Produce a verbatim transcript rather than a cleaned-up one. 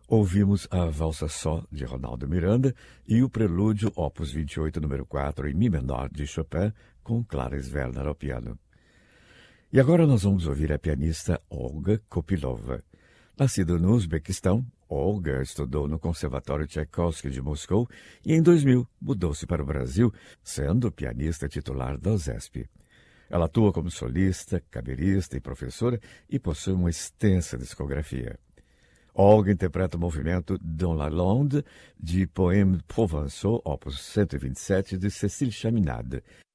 Ouvimos a Valsa Só, de Ronaldo Miranda, e o Prelúdio Opus vinte e oito, número quatro, em Mi menor, de Chopin, com Clarence Werner ao piano. E agora nós vamos ouvir a pianista Olga Kopylova. Nascida no Uzbequistão, Olga estudou no Conservatório Tchaikovsky de Moscou e, em dois mil, mudou-se para o Brasil, sendo pianista titular da USESP. Ela atua como solista, camerista e professora e possui uma extensa discografia. Olga interpreta o movimento Dans la Lande, de Poèmes Provençaux, opus cento e vinte e sete, de Cécile Chaminade,